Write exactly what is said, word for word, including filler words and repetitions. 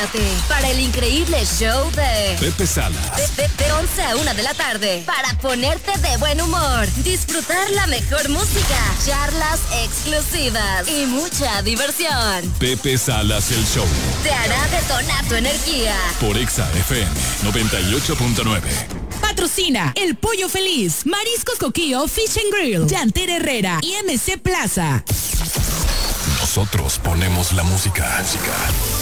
Prepárate para el increíble show de Pepe Salas. De, de, de once a una de la tarde para ponerte de buen humor, disfrutar la mejor música, charlas exclusivas y mucha diversión. Pepe Salas el show. Te hará detonar tu energía. Por Exa F M noventa y ocho punto nueve. Patrocina El Pollo Feliz, Mariscos Coquillo Fish and Grill, Yanter Herrera y M C Plaza. Nosotros ponemos la música. música.